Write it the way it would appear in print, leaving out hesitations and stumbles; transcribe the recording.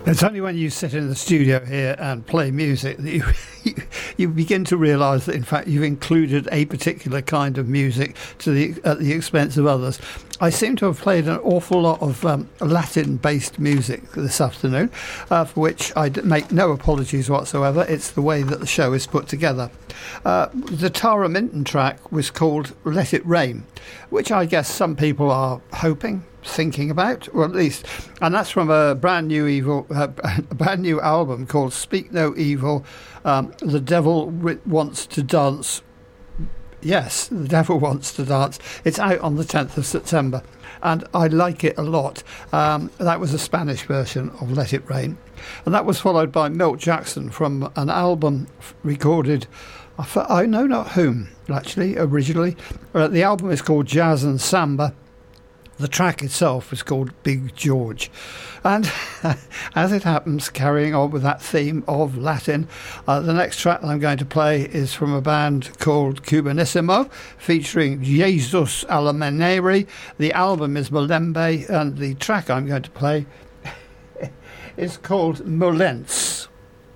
It's only when you sit in the studio here and play music that you begin to realise that, in fact, you've included a particular kind of music at the expense of others. I seem to have played an awful lot of Latin-based music this afternoon, for which I make no apologies whatsoever. It's the way that the show is put together. The Tara Minton track was called Let It Rain, which I guess some people are thinking about, or at least, and that's from a brand new album called Speak No Evil. The Devil Wants to Dance. Yes, The Devil Wants to Dance. It's out on the 10th of September, and I like it a lot. That was a Spanish version of Let It Rain, and that was followed by Milt Jackson from an album recorded, I know not whom actually originally. The album is called Jazz and Samba. The track itself was called Big George. And as it happens, carrying on with that theme of Latin, the next track that I'm going to play is from a band called Cubanissimo, featuring Jesus Alamaneri. The album is Molembe, and the track I'm going to play is called Molents.